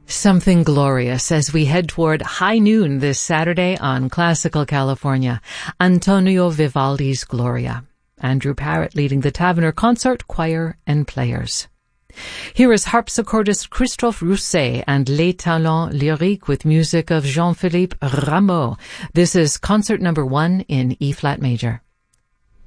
Something glorious as we head toward high noon this Saturday on Classical California. Antonio Vivaldi's Gloria. Andrew Parrott leading the Taverner Consort Choir and Players. Here is harpsichordist Christophe Rousset and Les Talents Lyriques with music of Jean-Philippe Rameau. This is concert number 1 in E-flat major.